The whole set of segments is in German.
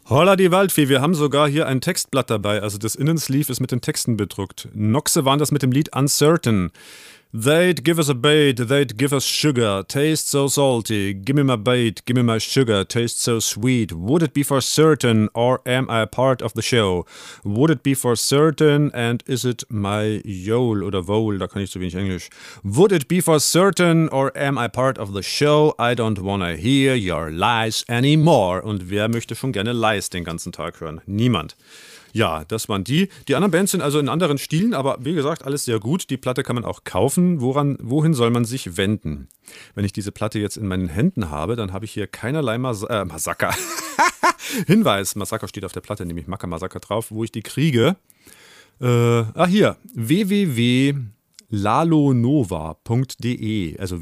Holla die Waldfee, wir haben sogar hier ein Textblatt dabei, also das Innensleeve ist mit den Texten bedruckt. Noxe waren das mit dem Lied Uncertain. They'd give us a bait, they'd give us sugar, taste so salty, gimme my bait, gimme my sugar, taste so sweet. Would it be for certain, or am I a part of the show? Would it be for certain, and is it my yole oder vole, da kann ich zu wenig Englisch. Would it be for certain, or am I part of the show? I don't wanna hear your lies anymore. Und wer möchte schon gerne Lies den ganzen Tag hören? Niemand. Ja, das waren die. Die anderen Bands sind also in anderen Stilen, aber wie gesagt, alles sehr gut. Die Platte kann man auch kaufen. Wohin soll man sich wenden? Wenn ich diese Platte jetzt in meinen Händen habe, dann habe ich hier keinerlei Massaker. Hinweis, Massaker steht auf der Platte, nämlich Macker Massaker drauf, wo ich die kriege. Hier, www.lalonova.de, also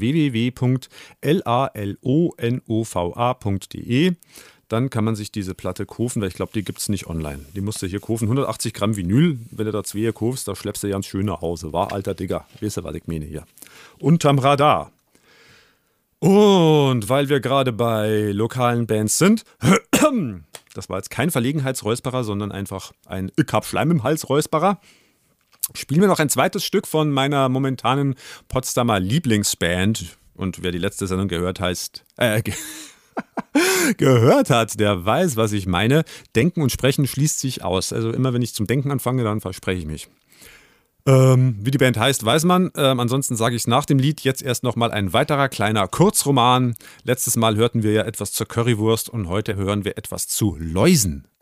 www.lalonova.de. Dann kann man sich diese Platte kaufen, weil ich glaube, die gibt es nicht online. Die musst du hier kaufen. 180 Gramm Vinyl, wenn du da zwei kaufst, da schleppst du ganz schön nach Hause. War alter Digger. Weißt du, was ich meine hier? Unterm Radar. Und weil wir gerade bei lokalen Bands sind, das war jetzt kein Verlegenheitsräusperer, sondern einfach ein Ich hab Schleim im Hals Räusperer, spielen wir noch ein zweites Stück von meiner momentanen Potsdamer Lieblingsband. Und wer die letzte Sendung gehört hat, der weiß, was ich meine. Denken und Sprechen schließt sich aus. Also immer, wenn ich zum Denken anfange, dann verspreche ich mich. Wie die Band heißt, weiß man. Ansonsten sage ich es nach dem Lied. Jetzt erst nochmal ein weiterer kleiner Kurzroman. Letztes Mal hörten wir ja etwas zur Currywurst und heute hören wir etwas zu Läusen.